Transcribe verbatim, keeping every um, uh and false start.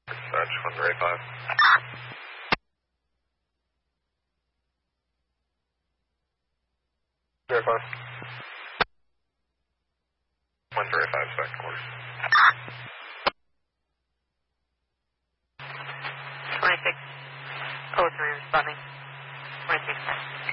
Dispatch one three five. Zero five. One three five, second quarter. twenty-six oh three responding. twenty-six ten.